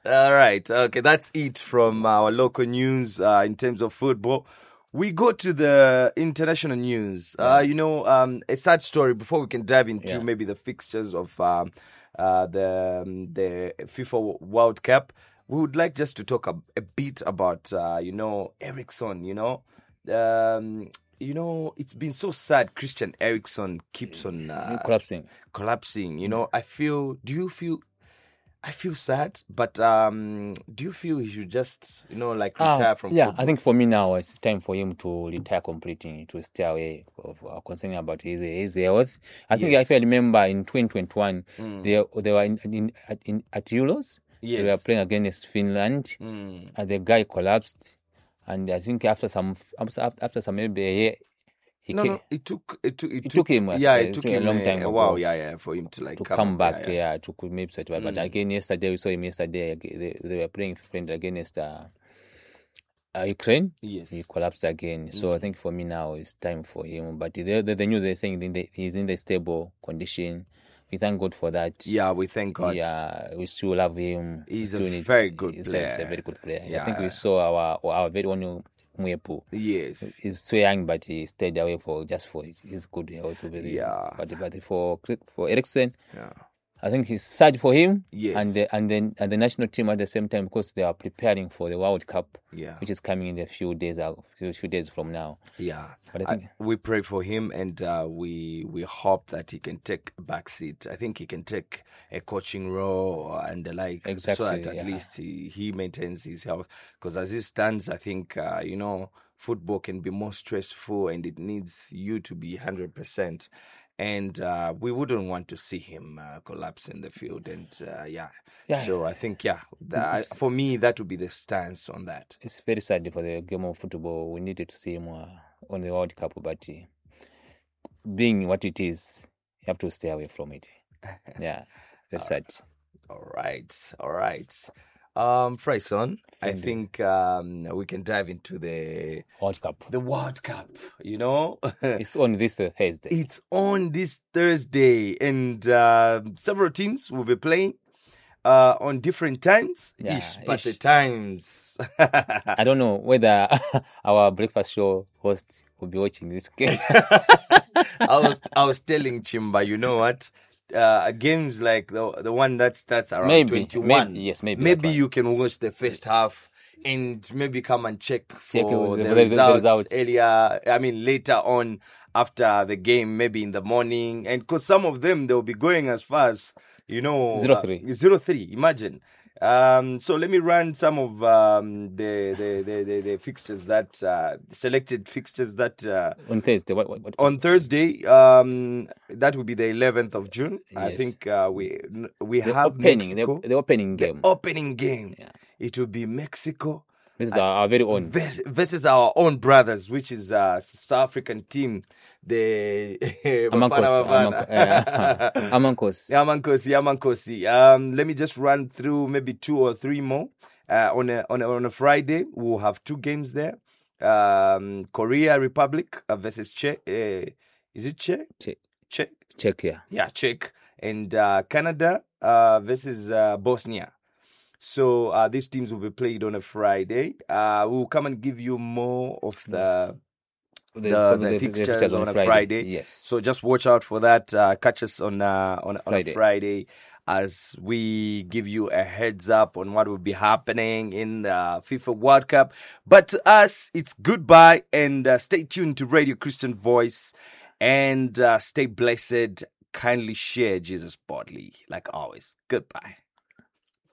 All right. Okay, that's it from our local news in terms of football. We go to the international news. A sad story before we can dive into maybe the fixtures of the FIFA World Cup. We would like just to talk a bit about Eriksen. It's been so sad. Christian Eriksen keeps on collapsing. I feel sad, but do you feel he should just, retire from football? I think for me now, it's time for him to retire completely, to stay away of concerning about his health. I think if I remember in 2021, they were at Euros. Yes. They were playing against Finland, and the guy collapsed. And I think after some maybe a year, it took him a long time for him to come back to maybe such. But again, yesterday we saw him. Yesterday they were playing friend against Ukraine. Yes, he collapsed again. So I think for me now it's time for him. But the news they're saying he's in the stable condition. We thank God for that. Yeah, we thank God. Yeah, we still love him. He's a very good player. He's a very good player. Yeah. I think we saw our very own Mwepu. Yes, he's so young, but he stayed away for his good health. But for Eriksen, I think it's sad for him. Yes, and the national team at the same time, because they are preparing for the World Cup, which is coming in a few days from now. Yeah, but I think we pray for him, and we hope that he can take a back seat. I think he can take a coaching role and the like, exactly, so that at least he maintains his health. Because as it stands, I think football can be more stressful, and it needs you to be 100%. And we wouldn't want to see him collapse in the field. And so I think, for me, that would be the stance on that. It's very sad for the game of football. We needed to see him on the World Cup, but being what it is, you have to stay away from it. Yeah, very sad. All right. Freyson, I think we can dive into the World Cup. The World Cup, It's on this Thursday. It's on this Thursday, and several teams will be playing on different times. But the times... I don't know whether our breakfast show host will be watching this game. I was telling Chimba, you know what? Games like the one that starts around 21. Maybe you can watch the first half and maybe come and check for the results later on after the game, maybe in the morning. And because some of them, they'll be going as far as 0-3. Imagine. So let me run some of the fixtures that selected fixtures that on Thursday. What? On Thursday, that will be the 11th of June. Yes. I think we have Mexico. The opening game. The opening game. Yeah. It will be Mexico. This is our very own. Versus our own brothers, which is South African team. The Yamankosi. Let me just run through maybe 2 or 3 more. On a Friday, we'll have 2 games there. Korea Republic versus Czech. Is it Czech? Czech, yeah. Yeah, Czech. And Canada versus Bosnia. So these teams will be played on a Friday. We'll come and give you more of the fixtures on a Friday. Yes. So just watch out for that. Catch us on a Friday as we give you a heads up on what will be happening in the FIFA World Cup. But to us, it's goodbye, and stay tuned to Radio Christian Voice, and stay blessed. Kindly share Jesus boldly, like always. Goodbye.